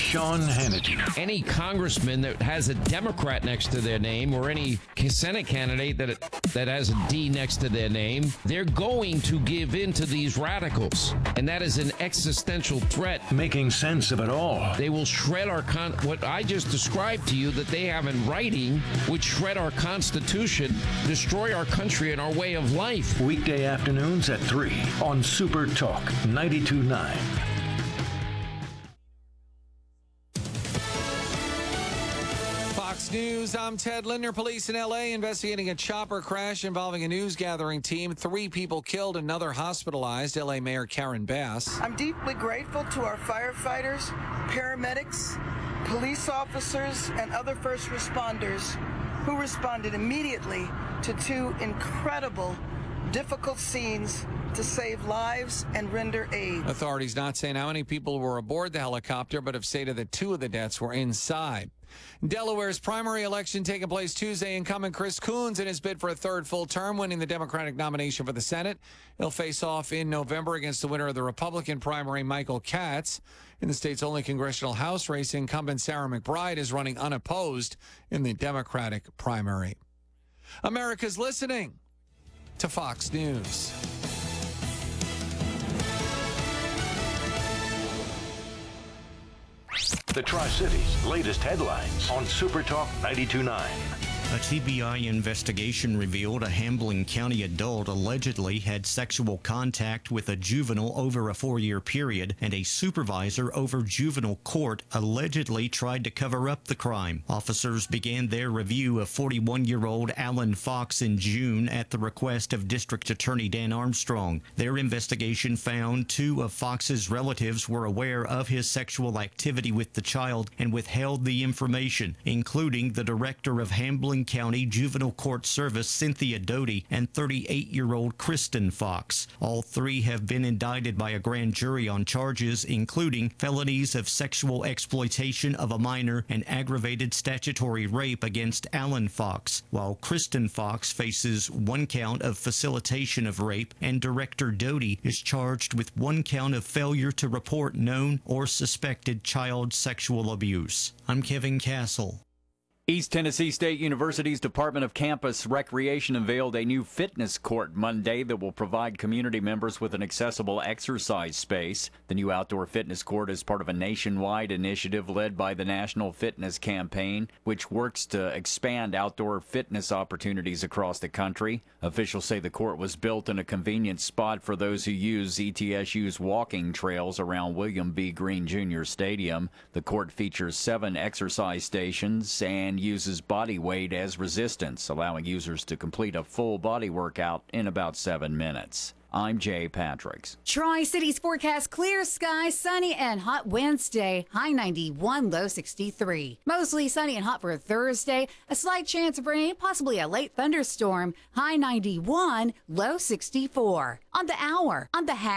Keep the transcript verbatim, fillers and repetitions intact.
Sean Hannity. Any congressman that has a Democrat next to their name or any Senate candidate that that has a D next to their name, they're going to give in to these radicals. And that is an existential threat. Making sense of it all. They will shred our con what I just described to you that they have in writing would shred our Constitution, destroy our country and our way of life. Weekday afternoons at three on Super Talk ninety-two point nine. Fox News, I'm Ted Linder. Police in L A investigating a chopper crash involving a news gathering team. Three people killed, another hospitalized. L A Mayor Karen Bass. I'm deeply grateful to our firefighters, paramedics, police officers, and other first responders who responded immediately to two incredible, difficult scenes to save lives and render aid. Authorities not saying how many people were aboard the helicopter, but have stated that two of the deaths were inside. Delaware's primary election taking place Tuesday. Incumbent Chris Coons in his bid for a third full term, winning the Democratic nomination for the Senate. He'll face off in November against the winner of the Republican primary, Michael Katz. In the state's only congressional House race, incumbent Sarah McBride is running unopposed in the Democratic primary. America's listening to Fox News. The Tri-Cities' latest headlines on Super Talk ninety-two point nine. A T B I investigation revealed a Hamblen County adult allegedly had sexual contact with a juvenile over a four-year period, and a supervisor over juvenile court allegedly tried to cover up the crime. Officers began their review of forty-one-year-old Alan Fox in June at the request of District Attorney Dan Armstrong. Their investigation found two of Fox's relatives were aware of his sexual activity with the child and withheld the information, including the director of Hamblen County Juvenile Court Service, Cynthia Doty, and thirty-eight-year-old Kristen Fox. All three have been indicted by a grand jury on charges including felonies of sexual exploitation of a minor and aggravated statutory rape against Alan Fox, while Kristen Fox faces one count of facilitation of rape, and Director Doty is charged with one count of failure to report known or suspected child sexual abuse. I'm Kevin Castle. East Tennessee State University's Department of Campus Recreation unveiled a new fitness court Monday that will provide community members with an accessible exercise space. The new outdoor fitness court is part of a nationwide initiative led by the National Fitness Campaign, which works to expand outdoor fitness opportunities across the country. Officials say the court was built in a convenient spot for those who use E T S U's walking trails around William B. Green Junior Stadium. The court features seven exercise stations and uses body weight as resistance, allowing users to complete a full body workout in about seven minutes. I'm Jay Patricks. Tri-Cities forecast: clear skies, sunny and hot Wednesday, high ninety-one, low sixty-three. Mostly sunny and hot for Thursday, a slight chance of rain, possibly a late thunderstorm, high ninety-one, low sixty-four. On the hour, on the half.